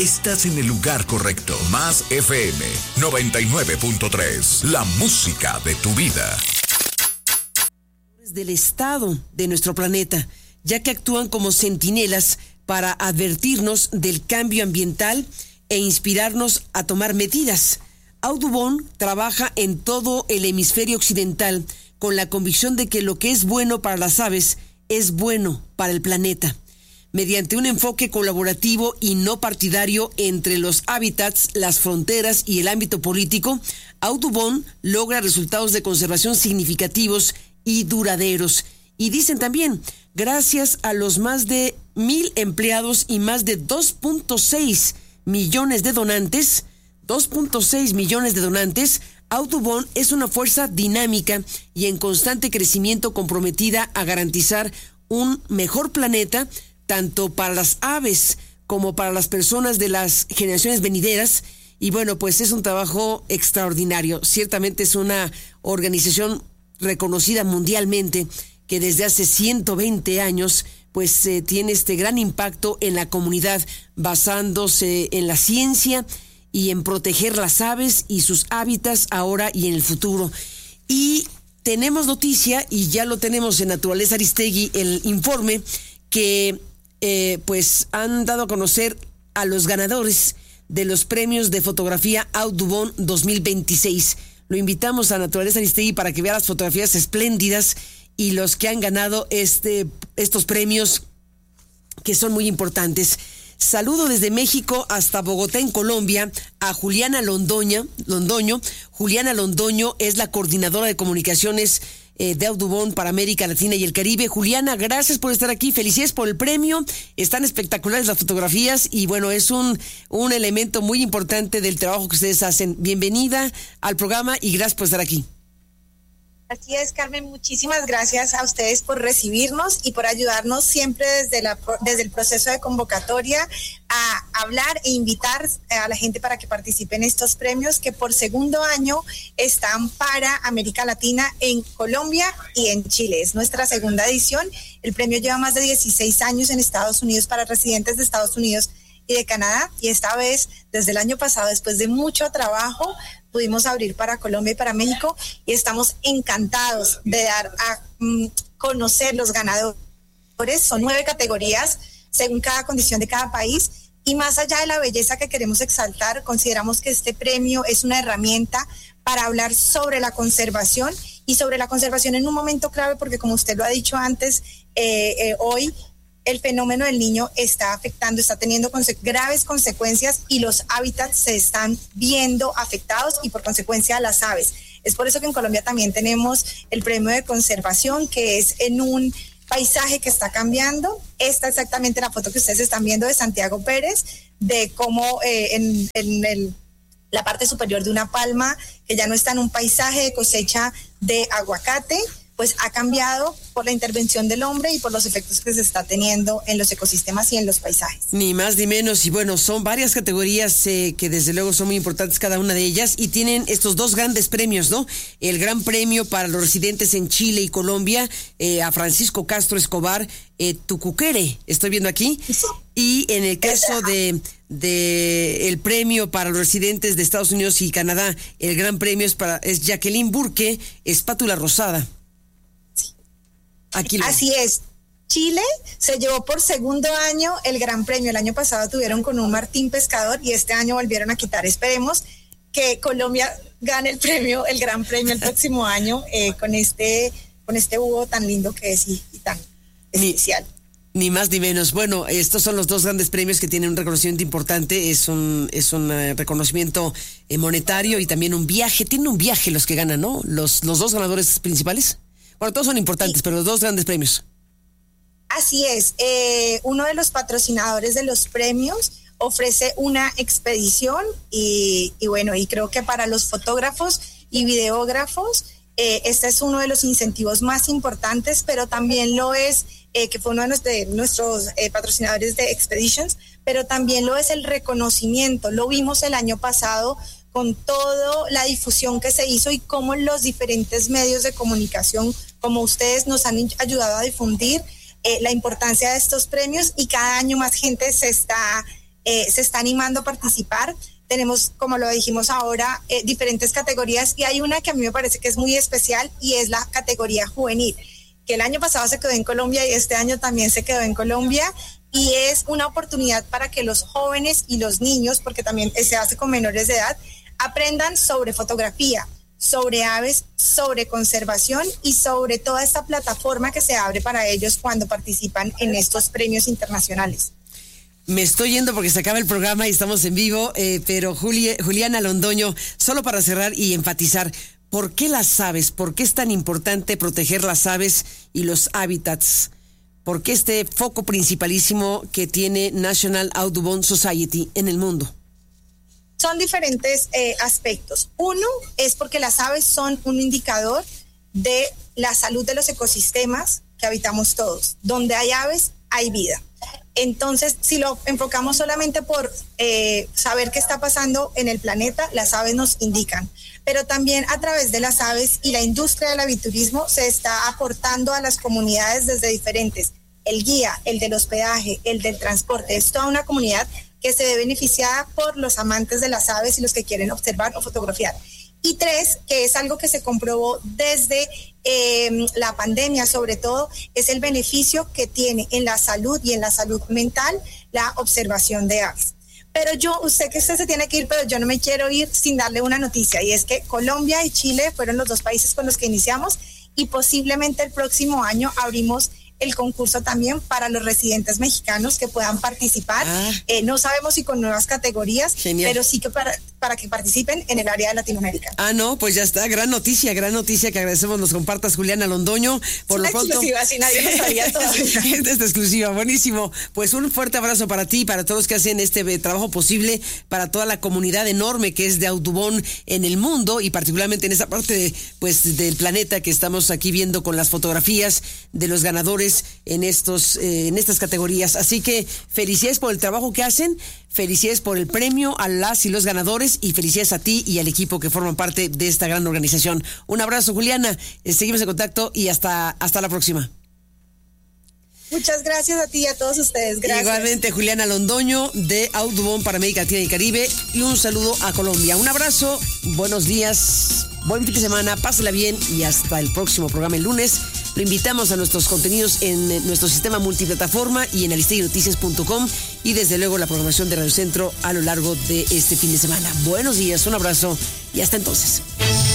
estás en el lugar correcto. Más FM 99.3, la música de tu vida. Del estado de nuestro planeta, ya que actúan como centinelas para advertirnos del cambio ambiental e inspirarnos a tomar medidas. Audubon trabaja en todo el hemisferio occidental con la convicción de que lo que es bueno para las aves es bueno para el planeta. Mediante un enfoque colaborativo y no partidario entre los hábitats, las fronteras y el ámbito político, Audubon logra resultados de conservación significativos y duraderos. Y dicen también, gracias a los más de 1,000 empleados y más de 2.6 millones de donantes, Audubon es una fuerza dinámica y en constante crecimiento comprometida a garantizar un mejor planeta, tanto para las aves como para las personas de las generaciones venideras. Y bueno, pues es un trabajo extraordinario. Ciertamente es una organización reconocida mundialmente que desde hace 120 años pues tiene este gran impacto en la comunidad, basándose en la ciencia y en proteger las aves y sus hábitats ahora y en el futuro. Y tenemos noticia, y ya lo tenemos en Naturaleza Aristegui, el informe que pues han dado a conocer a los ganadores de los premios de fotografía Audubon 2026. Lo invitamos a Naturaleza Aristegui para que vea las fotografías espléndidas y los que han ganado estos premios que son muy importantes. Saludo desde México hasta Bogotá, en Colombia, a Juliana Londoño. Juliana Londoño es la coordinadora de comunicaciones de Audubon para América Latina y el Caribe. Juliana, gracias por estar aquí. Felicidades por el premio. Están espectaculares las fotografías y bueno, es un elemento muy importante del trabajo que ustedes hacen. Bienvenida al programa y gracias por estar aquí. Así es, Carmen, muchísimas gracias a ustedes por recibirnos y por ayudarnos siempre desde el proceso de convocatoria a hablar e invitar a la gente para que participe en estos premios que por segundo año están para América Latina, en Colombia y en Chile. Es nuestra segunda edición. El premio lleva más de 16 años en Estados Unidos para residentes de Estados Unidos y de Canadá, y esta vez, desde el año pasado, después de mucho trabajo, pudimos abrir para Colombia y para México, y estamos encantados de dar a conocer los ganadores. Son 9 categorías, según cada condición de cada país, y más allá de la belleza que queremos exaltar, consideramos que este premio es una herramienta para hablar sobre la conservación, y sobre la conservación en un momento clave, porque como usted lo ha dicho antes, hoy el fenómeno del Niño está afectando, está teniendo graves consecuencias, y los hábitats se están viendo afectados y por consecuencia las aves. Es por eso que en Colombia también tenemos el premio de conservación, que es en un paisaje que está cambiando. Esta es exactamente la foto que ustedes están viendo de Santiago Pérez, de cómo la parte superior de una palma, que ya no está en un paisaje de cosecha de aguacate, pues ha cambiado por la intervención del hombre y por los efectos que se está teniendo en los ecosistemas y en los paisajes. Ni más ni menos, y bueno, son varias categorías que desde luego son muy importantes cada una de ellas, y tienen estos 2 grandes premios, ¿no? El gran premio para los residentes en Chile y Colombia, a Francisco Castro Escobar, Tucuquere, estoy viendo aquí, y en el caso de el premio para los residentes de Estados Unidos y Canadá, el gran premio es Jacqueline Burke, Espátula Rosada. Así es. Chile se llevó por segundo año el gran premio. El año pasado tuvieron con un Martín Pescador y este año volvieron a quitar. Esperemos que Colombia gane el gran premio el próximo año con este búho tan lindo que es y tan especial. Ni más ni menos. Bueno, estos son los 2 grandes premios que tienen un reconocimiento importante. Es un reconocimiento monetario y también un viaje. Tienen un viaje los que ganan, ¿no? Los 2 ganadores principales. Bueno, todos son importantes, sí, pero los 2 grandes premios. Así es. Uno de los patrocinadores de los premios ofrece una expedición y bueno, y creo que para los fotógrafos y videógrafos este es uno de los incentivos más importantes, pero también lo es, que fue uno de nuestros patrocinadores de Expeditions, pero también lo es el reconocimiento. Lo vimos el año pasado con toda la difusión que se hizo y cómo los diferentes medios de comunicación, como ustedes, nos han ayudado a difundir la importancia de estos premios, y cada año más gente se está se está animando a participar. Tenemos, como lo dijimos ahora, diferentes categorías, y hay una que a mí me parece que es muy especial, y es la categoría juvenil, que el año pasado se quedó en Colombia y este año también se quedó en Colombia, y es una oportunidad para que los jóvenes y los niños, porque también se hace con menores de edad, aprendan sobre fotografía, sobre aves, sobre conservación y sobre toda esta plataforma que se abre para ellos cuando participan en estos premios internacionales. Me estoy yendo porque se acaba el programa y estamos en vivo, pero Juliana Londoño, solo para cerrar y enfatizar, ¿por qué las aves? ¿Por qué es tan importante proteger las aves y los hábitats? ¿Por qué este foco principalísimo que tiene National Audubon Society en el mundo? Son diferentes aspectos. Uno es porque las aves son un indicador de la salud de los ecosistemas que habitamos todos. Donde hay aves, hay vida. Entonces, si lo enfocamos solamente por saber qué está pasando en el planeta, las aves nos indican. Pero también a través de las aves y la industria del aviturismo se está aportando a las comunidades desde diferentes. El guía, el del hospedaje, el del transporte, es toda una comunidad que se ve beneficiada por los amantes de las aves y los que quieren observar o fotografiar. Y tres, que es algo que se comprobó desde la pandemia, sobre todo, es el beneficio que tiene en la salud y en la salud mental la observación de aves. Pero usted se tiene que ir, pero yo no me quiero ir sin darle una noticia, y es que Colombia y Chile fueron los dos países con los que iniciamos, y posiblemente el próximo año abrimos el concurso también para los residentes mexicanos que puedan participar. No sabemos si con nuevas categorías, genial, pero sí que para que participen en el área de Latinoamérica. No, pues ya está, gran noticia que agradecemos nos compartas, Juliana Londoño. Por lo pronto, exclusiva, si nadie lo sabía todavía. Esta exclusiva, buenísimo. Pues un fuerte abrazo para ti, para todos los que hacen este trabajo posible, para toda la comunidad enorme que es de Audubon en el mundo, y particularmente en esa parte del planeta que estamos aquí viendo con las fotografías de los ganadores en estas categorías. Así que felicidades por el trabajo que hacen, felicidades por el premio a las y los ganadores, y felicidades a ti y al equipo que forman parte de esta gran organización. Un abrazo, Juliana, seguimos en contacto y hasta la próxima. Muchas gracias a ti y a todos ustedes. Gracias. Igualmente, Juliana Londoño de Audubon para América Latina y Caribe, y un saludo a Colombia. Un abrazo, buenos días, buen fin de semana, pásela bien y hasta el próximo programa el lunes. Lo invitamos a nuestros contenidos en nuestro sistema multiplataforma y en aristeguinoticias.com, y desde luego la programación de Radio Centro a lo largo de este fin de semana. Buenos días, un abrazo y hasta entonces.